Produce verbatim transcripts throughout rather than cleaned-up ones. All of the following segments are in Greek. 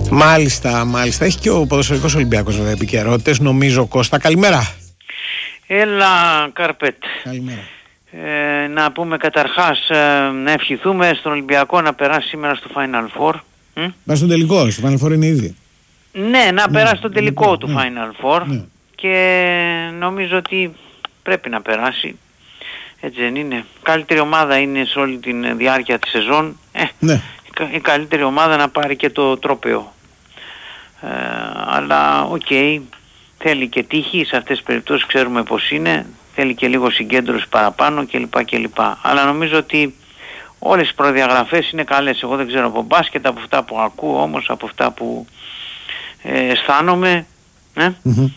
Μάλιστα, μάλιστα. Έχει και ο ποδοσφαιρικός Ολυμπιακός βέβαια επικαιρότητες, νομίζω. Κώστα, καλημέρα. Έλα, Καρπέτ. Καλημέρα. Ε, να πούμε καταρχάς, ε, να ευχηθούμε στον Ολυμπιακό να περάσει σήμερα στο Final Four. Πάει στον τελικό, στο Final Four είναι ήδη. Ναι, να ναι, περάσει στον τελικό ναι, του ναι, Final Four, ναι. Και νομίζω ότι πρέπει να περάσει. Έτσι δεν είναι? Καλύτερη ομάδα είναι σε όλη τη διάρκεια της σεζόν. Ε, Ναι. η καλύτερη ομάδα να πάρει και το τρόπαιο. Ε, αλλά οκ, okay, θέλει και τύχη σε αυτές τις περιπτώσεις, ξέρουμε πως είναι, θέλει και λίγο συγκέντρωση παραπάνω κλπ. κλπ. Αλλά νομίζω ότι όλες οι προδιαγραφές είναι καλές. Εγώ δεν ξέρω από μπάσκετ, από αυτά που ακούω όμως, από αυτά που ε, αισθάνομαι. Ε? Mm-hmm.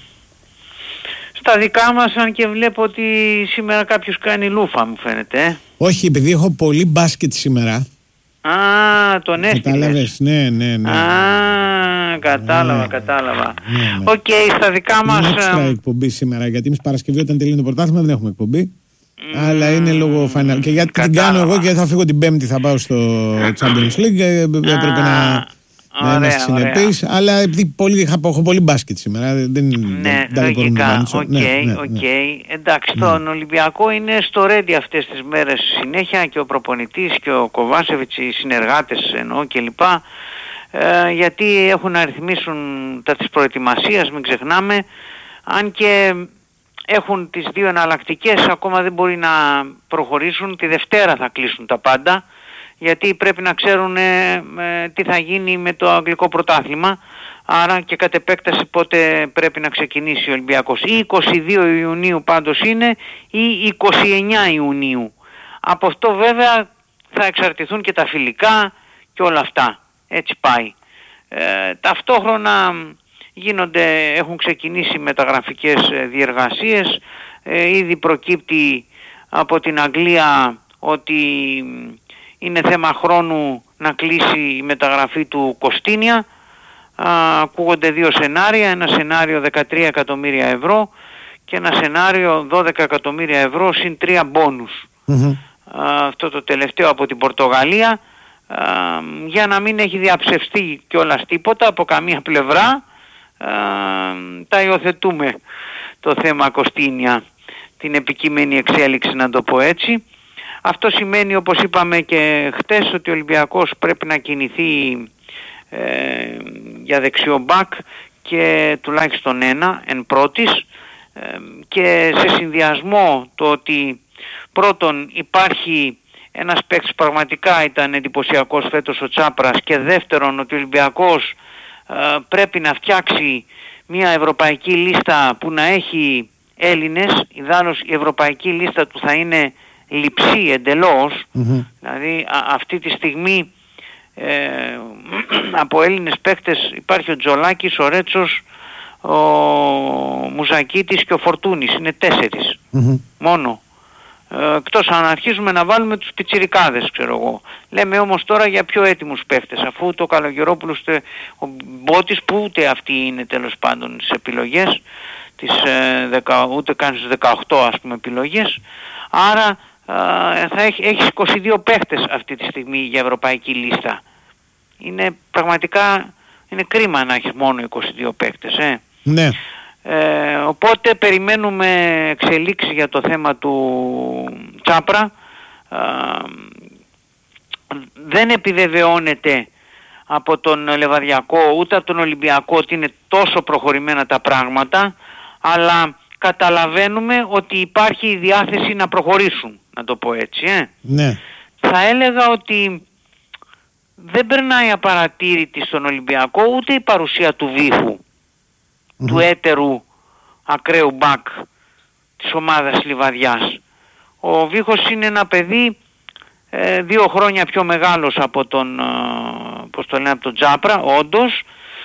Στα δικά μας, αν και βλέπω ότι σήμερα κάποιος κάνει λούφα, μου φαίνεται. Ε? Όχι, επειδή έχω πολύ μπάσκετ σήμερα. Α, τον έστειλες. Κατάλαβες, ναι, ναι, ναι. Α, κατάλαβα, ναι, κατάλαβα. ναι, ναι. Οκ, okay, στα δικά μας... Είναι έξτρα εκπομπή σήμερα, γιατί εμείς Παρασκευή όταν τελειώνει το πρωτάθλημα δεν έχουμε εκπομπή. Mm, αλλά είναι λόγω final. Και γιατί κατάλαβα. Την κάνω εγώ και θα φύγω την Πέμπτη, θα πάω στο Champions League. Έπρεπε να... να είμαστε συνεπείς, αλλά επειδή πολύ, έχω πολύ μπάσκετ σήμερα, δεν ναι, λογικά, οκ, okay, ναι, okay. ναι. Εντάξει, ναι. Τον Ολυμπιακό είναι στο ρέντι αυτές τις μέρες συνέχεια και ο προπονητής και ο Κοβάσεβιτς, οι συνεργάτες εννοώ κλπ. Ε, γιατί έχουν να ρυθμίσουν τα της προετοιμασίας, μην ξεχνάμε, αν και έχουν τις δύο εναλλακτικές, ακόμα δεν μπορεί να προχωρήσουν, τη Δευτέρα θα κλείσουν τα πάντα, γιατί πρέπει να ξέρουν ε, ε, τι θα γίνει με το αγγλικό πρωτάθλημα, άρα και κατ' επέκταση πότε πρέπει να ξεκινήσει ο Ολυμπιακός. Ή είκοσι δύο Ιουνίου πάντως είναι, ή είκοσι εννέα Ιουνίου. Από αυτό βέβαια θα εξαρτηθούν και τα φιλικά και όλα αυτά. Έτσι πάει. Ε, ταυτόχρονα γίνονται, έχουν ξεκινήσει μεταγραφικές διεργασίες, ε, ήδη προκύπτει από την Αγγλία ότι είναι θέμα χρόνου να κλείσει η μεταγραφή του Κωστίνια. Α, ακούγονται δύο σενάρια, ένα σενάριο δεκατρία εκατομμύρια ευρώ και ένα σενάριο δώδεκα εκατομμύρια ευρώ συν τρία μπόνους. Mm-hmm. Α, αυτό το τελευταίο από την Πορτογαλία, α, για να μην έχει διαψευστεί κιόλας τίποτα από καμία πλευρά. Α, τα υιοθετούμε το θέμα Κωστίνια, την επικείμενη εξέλιξη, να το πω έτσι. Αυτό σημαίνει, όπως είπαμε και χτες, ότι ο Ολυμπιακός πρέπει να κινηθεί ε, για δεξιό μπακ και τουλάχιστον ένα εν πρώτης, ε, και σε συνδυασμό το ότι πρώτον υπάρχει ένας παίκτης πραγματικά ήταν εντυπωσιακός φέτος, ο Τσάπρας, και δεύτερον ότι ο Ολυμπιακός ε, πρέπει να φτιάξει μια ευρωπαϊκή λίστα που να έχει Έλληνες. Ιδάλλως η ευρωπαϊκή λίστα του θα είναι λειψή εντελώς. Mm-hmm. Δηλαδή α, αυτή τη στιγμή ε, από Έλληνες παίκτες υπάρχει ο Τζολάκης, ο Ρέτσος, ο Μουζακίτης και ο Φορτούνης. Είναι τέσσερις mm-hmm. μόνο. Ε, εκτός αν αρχίζουμε να βάλουμε τους πιτσιρικάδες, ξέρω εγώ. Λέμε όμως τώρα για πιο έτοιμους παίκτες, αφού το Καλογερόπουλος, ο Μπότης, που ούτε αυτή είναι τέλος πάντων στις επιλογές, τις, ε, δεκα, ούτε καν στις δεκαοκτώ ας πούμε επιλογές. Άρα θα έχει, έχεις είκοσι δύο παίχτες αυτή τη στιγμή για ευρωπαϊκή λίστα. Είναι πραγματικά, είναι κρίμα να έχεις μόνο είκοσι δύο παίχτες. Ε. Ναι. Ε, οπότε περιμένουμε εξελίξει για το θέμα του Τσάπρα. Ε, δεν επιβεβαιώνεται από τον Λεβαδιακό ούτε από τον Ολυμπιακό ότι είναι τόσο προχωρημένα τα πράγματα, αλλά καταλαβαίνουμε ότι υπάρχει η διάθεση να προχωρήσουν, να το πω έτσι. Ε. Ναι. Θα έλεγα ότι δεν περνάει απαρατήρητη στον Ολυμπιακό ούτε η παρουσία του Βίχου, mm-hmm. του έτερου ακραίου μπακ της ομάδας Λιβαδιάς. Ο Βίχος είναι ένα παιδί ε, δύο χρόνια πιο μεγάλος από τον, ε, πώς το λένε, από τον Τζάπρα, όντως,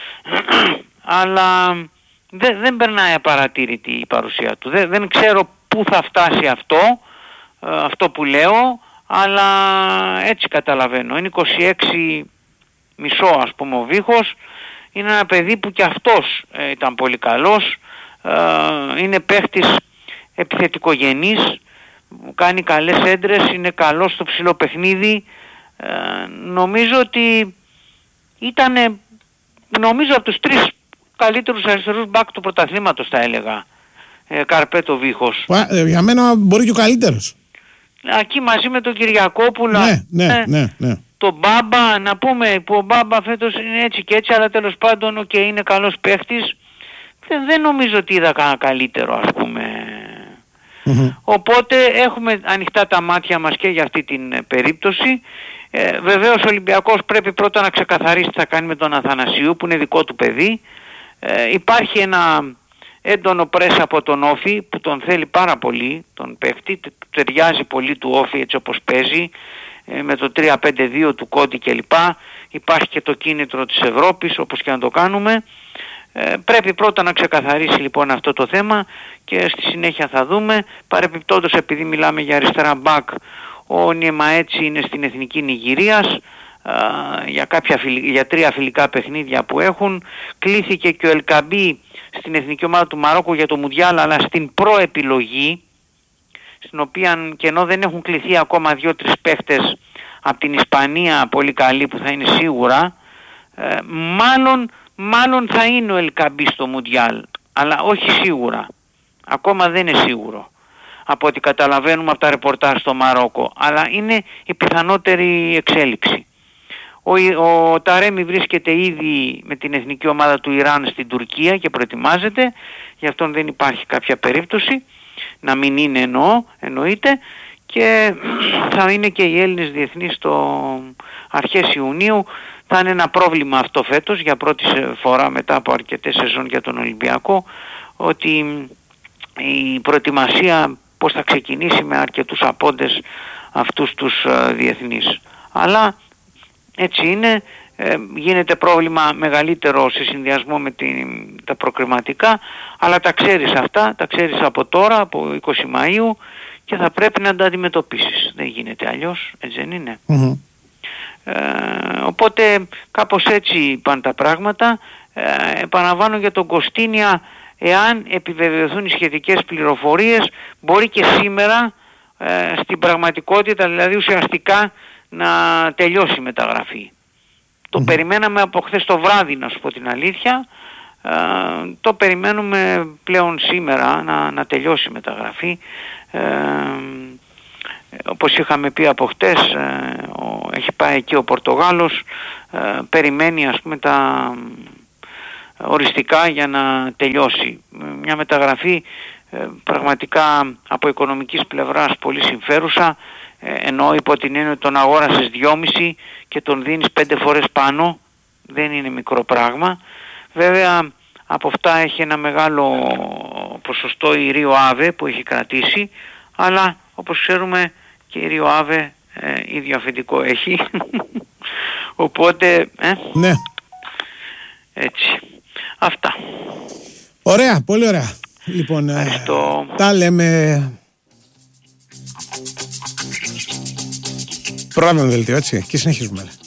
αλλά δεν, δεν περνάει απαρατήρητη η παρουσία του. Δεν, δεν ξέρω πού θα φτάσει αυτό, ε, αυτό που λέω, αλλά έτσι καταλαβαίνω. Είναι είκοσι έξι μισό ας πούμε ο Βίχος, είναι ένα παιδί που και αυτός ε, ήταν πολύ καλός, ε, είναι παίχτης επιθετικογενής, κάνει καλές έντρες, είναι καλός στο ψηλό παιχνίδι. Ε, νομίζω ότι ήταν νομίζω από τους τρεις καλύτερους αριστερούς μπακ του πρωταθλήματος θα έλεγα. Ε, Καρπέτο Βίχος. Ε, για μένα μπορεί και ο καλύτερος. Εκεί μαζί με τον Κυριακόπουλο. Ναι, ναι, ε, ναι, ναι. Τον Μπάμπα, να πούμε που ο Μπάμπα φέτος είναι έτσι και έτσι, αλλά τέλος πάντων και είναι καλός παίχτης. Δεν, δεν νομίζω ότι είδα κανένα καλύτερο, ας πούμε. Mm-hmm. Οπότε έχουμε ανοιχτά τα μάτια μας και για αυτή την ε, περίπτωση. Ε, βεβαίως ο Ολυμπιακός πρέπει πρώτα να ξεκαθαρίσει τι θα κάνει με τον Αθανασίου που είναι δικό του παιδί. Ε, υπάρχει ένα έντονο πρέσ από τον Όφη που τον θέλει πάρα πολύ, τον παίχτη, ταιριάζει πολύ του Όφη έτσι όπως παίζει, ε, με το τρία πέντε δύο του Κόντι κλπ. Υπάρχει και το κίνητρο της Ευρώπης όπως και να το κάνουμε. Ε, πρέπει πρώτα να ξεκαθαρίσει λοιπόν αυτό το θέμα και στη συνέχεια θα δούμε. Παρεπιπτόντως, επειδή μιλάμε για αριστερά μπακ, ο Νιεμαέτσι είναι στην Εθνική Νιγηρίας για, κάποια, για τρία φιλικά παιχνίδια που έχουν. Κλήθηκε και ο Ελκαμπή στην Εθνική Ομάδα του Μαρόκου για το Μουντιάλ, αλλά στην προεπιλογή, στην οποία και ενώ δεν έχουν κληθεί ακόμα δύο-τρεις παίχτες από την Ισπανία πολύ καλοί που θα είναι σίγουρα, ε, μάλλον, μάλλον θα είναι ο Ελκαμπή στο Μουντιάλ, αλλά όχι σίγουρα. Ακόμα δεν είναι σίγουρο από ό,τι καταλαβαίνουμε από τα ρεπορτάζ στο Μαρόκο, αλλά είναι η πιθανότερη εξέλιξη. Ο, ο Ταρέμι βρίσκεται ήδη με την εθνική ομάδα του Ιράν στην Τουρκία και προετοιμάζεται, γι' αυτόν δεν υπάρχει κάποια περίπτωση να μην είναι, εννοώ, εννοείται, και θα είναι και οι Έλληνες διεθνείς στο αρχές Ιουνίου. Θα είναι ένα πρόβλημα αυτό φέτος για πρώτη φορά μετά από αρκετές σεζόν για τον Ολυμπιακό, ότι η προετοιμασία πώς θα ξεκινήσει με αρκετούς απόντες αυτούς τους uh, διεθνείς. Αλλά έτσι είναι, ε, γίνεται πρόβλημα μεγαλύτερο σε συνδυασμό με την, τα προκριματικά, αλλά τα ξέρεις αυτά, τα ξέρεις από τώρα, από είκοσι Μαΐου, και θα πρέπει να τα αντιμετωπίσεις. Δεν γίνεται αλλιώς, έτσι δεν είναι. Mm-hmm. Ε, οπότε κάπως έτσι πάνε τα πράγματα. Ε, επαναλαμβάνω για τον Κωστίνια, εάν επιβεβαιωθούν οι σχετικές πληροφορίες, μπορεί και σήμερα ε, στην πραγματικότητα, δηλαδή ουσιαστικά, να τελειώσει η μεταγραφή. Mm-hmm. Το περιμέναμε από χθες το βράδυ, να σου πω την αλήθεια. Ε, το περιμένουμε πλέον σήμερα να, να τελειώσει η μεταγραφή. Ε, όπως είχαμε πει από χτες, ε, ο, έχει πάει εκεί ο Πορτογάλος, ε, περιμένει ας πούμε τα οριστικά για να τελειώσει. Μια μεταγραφή ε, πραγματικά από οικονομικής πλευράς πολύ συμφέρουσα, ε, ενώ υπό την έννοια ότι τον αγόρασες δυόμιση και τον δίνεις πέντε φορές πάνω, δεν είναι μικρό πράγμα. Βέβαια από αυτά έχει ένα μεγάλο ποσοστό η Ρίο Άβε που έχει κρατήσει, αλλά όπως ξέρουμε και η Ρίο Άβε ε, ίδιο αφεντικό έχει. Οπότε ε, ναι. Έτσι. Αυτά. Ωραία, πολύ ωραία. Λοιπόν, ε, τα λέμε. Πρόγραμμα δελτίο, έτσι, και συνεχίζουμε.